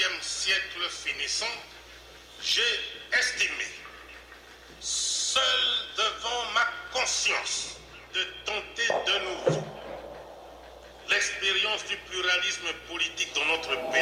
XXe siècle finissant, j'ai estimé, seul devant ma conscience, de tenter de nouveau l'expérience du pluralisme politique dans notre pays.